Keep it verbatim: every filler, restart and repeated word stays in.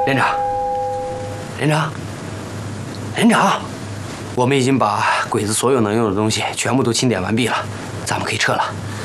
连长，连长，连长，我们已经把鬼子所有能用的东西全部都清点完毕了，咱们可以撤了。